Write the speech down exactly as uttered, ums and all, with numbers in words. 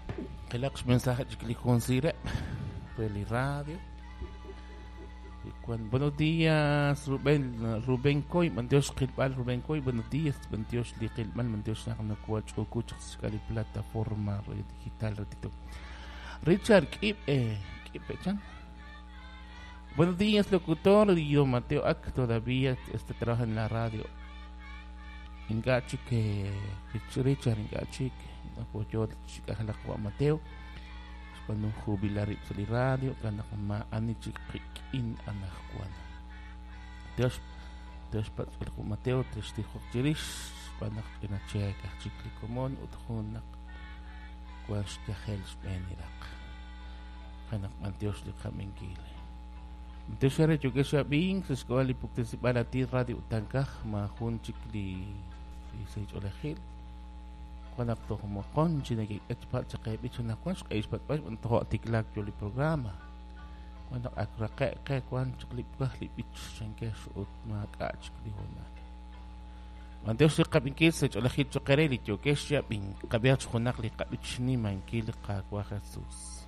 Relax mensaje chicli consire. Peli radio. Buenos días, Rubén, Rubén Coy, Mandios Kilbal, Rubén Coy, buenos días, Mandios Liquilman, Mandios Nakakuach, Okuch, Scali plataforma digital, ratito. Richard, Kip, eh, Kip, Chan. Buenos días, locutor, yo Mateo Ak, todavía este trabaja en la radio. Ingachi que Richard, Ingachi, que apoyó a Mateo. Cuando jubilar sa radio kana ma ani chik in anak kuana Dios Dios pat ko Mateo testigo chiris panak ina cheka chikli komon uthonak kwas ta hels benirak kanak man Dios li kamingile Dios era yo que sabing sa eskwela pukte si balati radio tangkah ma hun chikli si sa olehil Kuanak to mo kon sinagi expat sa kay bicho na kwan sa expat pa unto tiklak joli programa kuanak akra kay kay kwan clip ka lipit sangke suot mga chikli hona Manteo si kapingkil sa olahit sa kareli jo kesya bing kabiat kunak li kapit ni man kil ka kwa Jesus